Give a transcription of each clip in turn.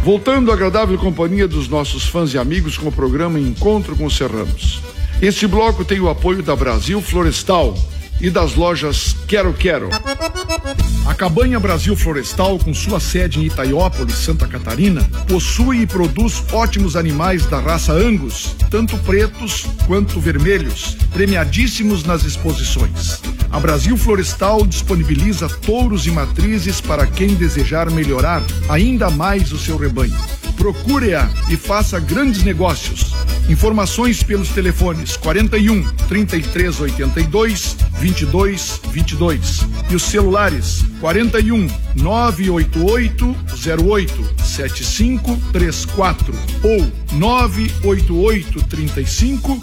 Voltando à agradável companhia dos nossos fãs e amigos com o programa Encontro com Serranos. Este bloco tem o apoio da Brasil Florestal e das lojas Quero Quero. A Cabanha Brasil Florestal, com sua sede em Itaiópolis, Santa Catarina, possui e produz ótimos animais da raça Angus, tanto pretos quanto vermelhos, premiadíssimos nas exposições. A Brasil Florestal disponibiliza touros e matrizes para quem desejar melhorar ainda mais o seu rebanho. Procure-a e faça grandes negócios. Informações pelos telefones 41 3382 2222 e os celulares 41 988 08 7534 ou 988 35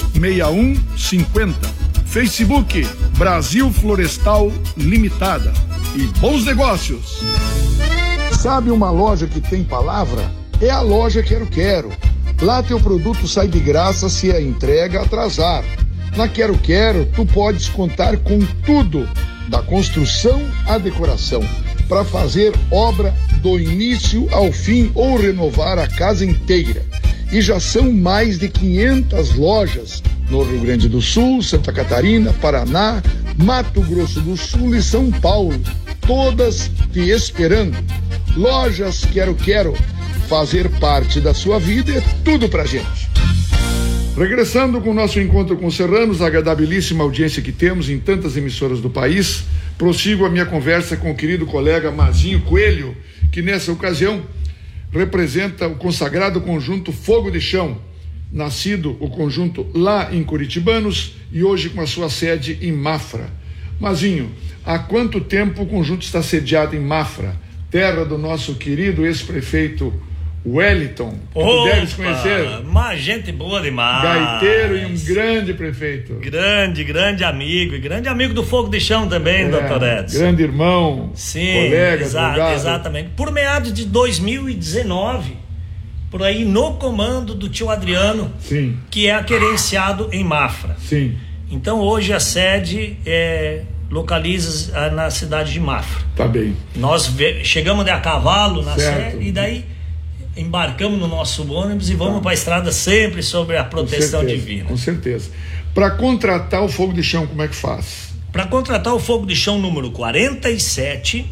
6150. Facebook Brasil Florestal Limitada. E bons negócios! Sabe uma loja que tem palavra? É a loja Quero Quero. Lá teu produto sai de graça se a entrega atrasar. Na Quero Quero, tu podes contar com tudo, da construção à decoração, para fazer obra do início ao fim ou renovar a casa inteira. E já são mais de 500 lojas no Rio Grande do Sul, Santa Catarina, Paraná, Mato Grosso do Sul e São Paulo, todas te esperando. Lojas Quero Quero. Fazer parte da sua vida é tudo pra gente. Regressando com o nosso encontro com os serranos, a agradabilíssima audiência que temos em tantas emissoras do país, prossigo a minha conversa com o querido colega Mazinho Coelho, que nessa ocasião representa o consagrado conjunto Fogo de Chão, nascido o conjunto lá em Curitibanos e hoje com a sua sede em Mafra. Mazinho, há quanto tempo o conjunto está sediado em Mafra, terra do nosso querido ex-prefeito Wellington, que tu deves conhecer? Mas gente boa demais. Gaiteiro e um grande prefeito. Grande amigo. E grande amigo do Fogo de Chão também, doutor Edson. Grande irmão, sim, colega, advogado. Exatamente. Por meados de 2019, por aí no comando do tio Adriano, sim, que é querenciado em Mafra. Sim. Então hoje a sede localiza na cidade de Mafra. Tá bem. Nós chegamos a cavalo na certo. sede e daí embarcamos no nosso ônibus e vamos para a estrada sempre sobre a proteção divina. Com certeza. Para contratar o Fogo de Chão, como é que faz? Para contratar o Fogo de Chão, número 47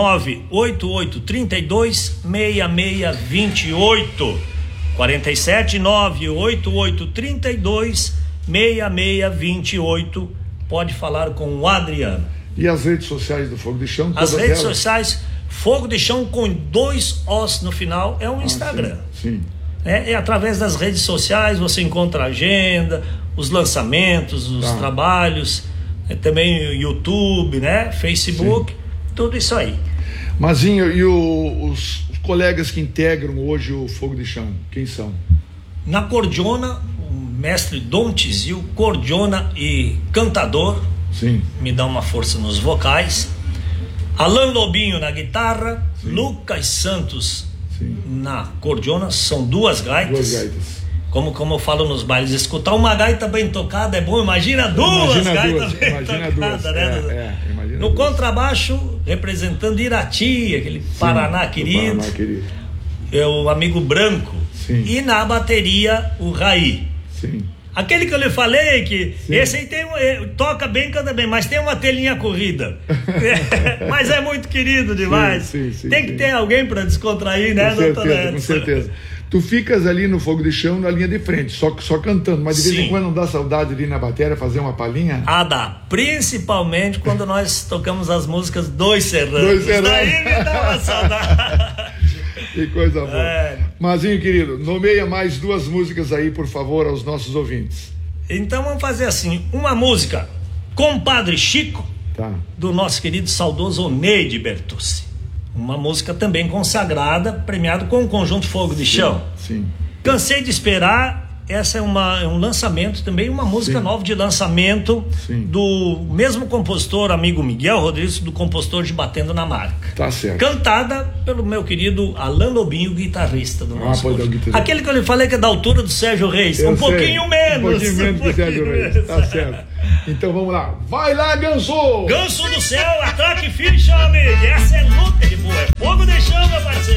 988 32 6628. 47 988 32 6628. Pode falar com o Adriano. E as redes sociais do Fogo de Chão? As redes sociais, Fogo de Chão com 2 Os no final, é um Instagram. Sim. É através das redes sociais você encontra a agenda, os lançamentos, os trabalhos, também o YouTube, né? Facebook, sim, tudo isso aí. Mazinho, e os colegas que integram hoje o Fogo de Chão, quem são? Na cordiona, o mestre Dom Tizil, cordiona e cantador, sim, me dá uma força nos vocais. Alan Lobinho na guitarra, sim, Lucas Santos, sim, na cordiona, são 2 gaitas. 2 gaitas. Como eu falo nos bailes, escutar uma gaita bem tocada é bom, imagina duas gaitas bem tocadas, né? No contrabaixo, representando Irati, aquele, sim, Paraná querido, Paraná querido, é o amigo Branco, sim, e na bateria o Raí. Sim. Aquele que eu lhe falei que, sim, esse aí toca bem, canta bem, mas tem uma telinha corrida. Mas é muito querido demais. Sim, sim, tem que ter alguém para descontrair, né, doutor Edson? Com certeza. Tu ficas ali no Fogo de Chão na linha de frente, só cantando, mas de vez em quando não dá saudade ali na bateria fazer uma palhinha? Ah, dá. Principalmente quando nós tocamos as músicas dos serranos. Daí me dá uma saudade. Que coisa boa. Mazinho, querido, nomeia mais 2 músicas aí, por favor, aos nossos ouvintes. Então vamos fazer assim, uma música Compadre Chico, tá, do nosso querido saudoso Oneide Bertucci. Uma música também consagrada, premiado com o conjunto Fogo de Chão. Sim. Cansei de Esperar, essa é um lançamento também, uma música, sim, nova de lançamento, sim, do mesmo compositor, amigo Miguel Rodrigues, do compositor de Batendo na Marca. Tá certo. Cantada pelo meu querido Alan Lobinho, guitarrista do nosso guitarrista. Aquele que eu lhe falei que é da altura do Sérgio Reis. Um pouquinho menos. Um pouquinho menos do Sérgio Reis. Tá certo. Então vamos lá. Vai lá, Ganso! Ganso do céu, ataque firme, chama, amigo. Essa é luta de boa. É Fogo de Chão, meu parceiro.